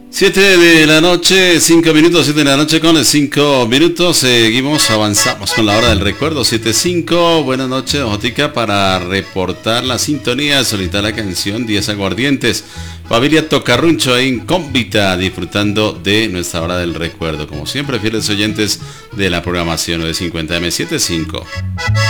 7 de la noche, 5 minutos, 7 de la noche con 5 minutos, seguimos, avanzamos con la hora del recuerdo, 7:05, buenas noches, Jotica, para reportar la sintonía, solicitar la canción 10 Aguardientes, familia Tocarruncho ahí en Cómbita, disfrutando de nuestra hora del recuerdo, como siempre, fieles oyentes de la programación 950 M75.